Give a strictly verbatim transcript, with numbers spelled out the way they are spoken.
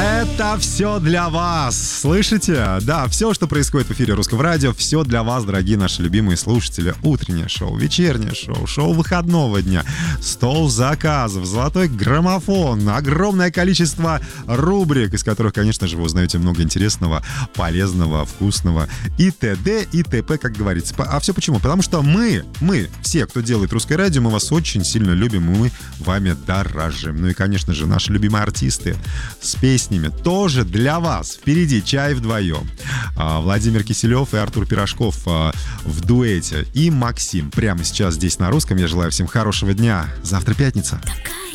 Это все для вас. Слышите? Да, все, что происходит в эфире Русского радио, все для вас, дорогие наши любимые слушатели. Утреннее шоу, вечернее шоу, шоу выходного дня, стол заказов, золотой граммофон, огромное количество рубрик, из которых, конечно же, вы узнаете много интересного, полезного, вкусного и т.д. и т.п., как говорится. А все почему? Потому что мы, мы, все, кто делает Русское радио, мы вас очень сильно любим, и мы вами дорожим. Ну и, конечно же, наши любимые артисты с песней тоже для вас. Впереди «Чай вдвоем». Владимир Киселев и Артур Пирожков в дуэте. И Максим. Прямо сейчас здесь на Русском. Я желаю всем хорошего дня. Завтра пятница.